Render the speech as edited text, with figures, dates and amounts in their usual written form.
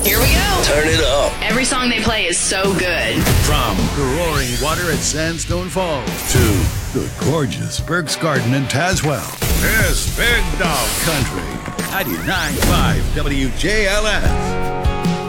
Here we go. Turn it up. Every song they play is so good. From the roaring water at Sandstone Falls to the gorgeous Burke's Garden in Tazewell, it's Big Dog Country. 99.5 WJLS.